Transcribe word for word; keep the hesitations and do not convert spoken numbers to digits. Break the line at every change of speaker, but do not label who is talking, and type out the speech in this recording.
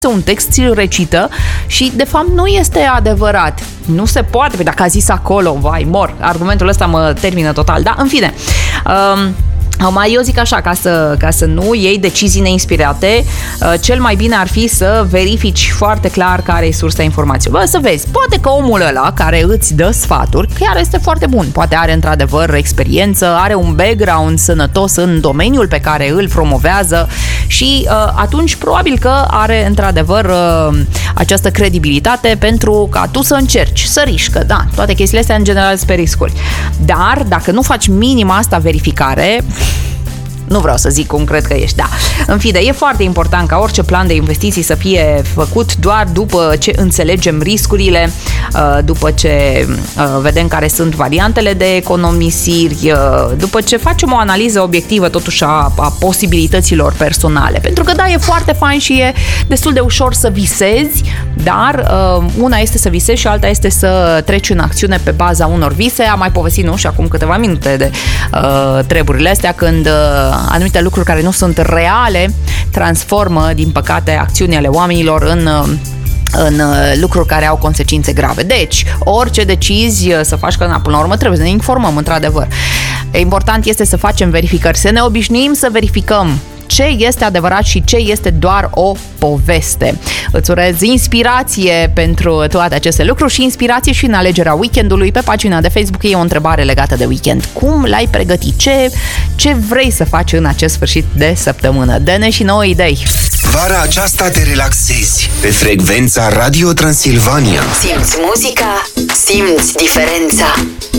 un text, ți-l recită și de fapt nu este adevărat. Nu se poate, pentru dacă a zis acolo, vai, mor. Argumentul ăsta mă termină total, da? În fine. Um, Mai eu zic așa, ca să, ca să nu iei decizii neinspirate, cel mai bine ar fi să verifici foarte clar care e sursa informației. Bă, să vezi, poate că omul ăla care îți dă sfaturi chiar este foarte bun, poate are într-adevăr experiență, are un background sănătos în domeniul pe care îl promovează și atunci probabil că are într-adevăr această credibilitate pentru ca tu să încerci, să riști, că da, toate chestiile astea în general sunt pe riscuri. Dar dacă nu faci minima asta verificare, nu vreau să zic cum cred că ești, da. În fine, e foarte important ca orice plan de investiții să fie făcut doar după ce înțelegem riscurile, după ce vedem care sunt variantele de economisiri, după ce facem o analiză obiectivă totuși a, a posibilităților personale. Pentru că da, e foarte fain și e destul de ușor să visezi, dar una este să visezi și alta este să treci în acțiune pe baza unor vise. Am mai povestit, nu? Și acum câteva minute de uh, treburile astea când uh, anumite lucruri care nu sunt reale transformă, din păcate, acțiunile ale oamenilor în în lucruri care au consecințe grave. Deci, orice decizi să faci, că până la urmă trebuie să ne informăm, într-adevăr. Important este să facem verificări, să ne obișnuim să verificăm ce este adevărat și ce este doar o poveste. Îți urez inspirație pentru toate aceste lucruri și inspirație și în alegerea weekendului. Pe pagina de Facebook e o întrebare legată de weekend. Cum l-ai pregătit? Ce, ce vrei să faci în acest sfârșit de săptămână? Dă-ne și nouă idei!
Vara aceasta te relaxezi pe frecvența Radio Transilvania.
Simți muzica, simți diferența.